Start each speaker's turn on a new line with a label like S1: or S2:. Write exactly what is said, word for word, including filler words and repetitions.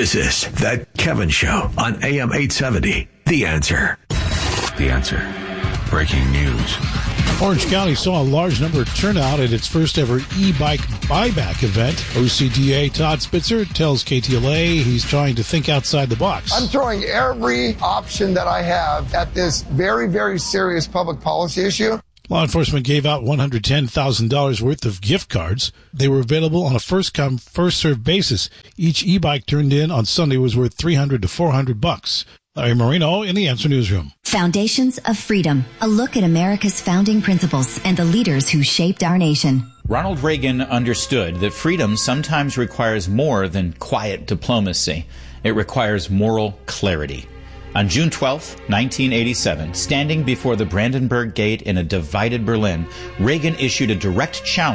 S1: This is The Kevin Show on A M eight seventy. The Answer.
S2: The Answer. Breaking news.
S3: Orange County saw a large number of turnout at its first ever e-bike buyback event. O C D A Todd Spitzer tells K T L A he's trying to think outside the box.
S4: I'm throwing every option that I have at this very, very serious public policy issue.
S3: Law enforcement gave out one hundred ten thousand dollars worth of gift cards. They were available on a first-come, first-served basis. Each e-bike turned in on Sunday was worth three hundred to four hundred bucks. Larry Marino in the Answer Newsroom.
S5: Foundations of Freedom, a look at America's founding principles and the leaders who shaped our nation.
S6: Ronald Reagan understood that freedom sometimes requires more than quiet diplomacy. It requires moral clarity. On June twelfth, nineteen eighty-seven, standing before the Brandenburg Gate in a divided Berlin, Reagan issued a direct challenge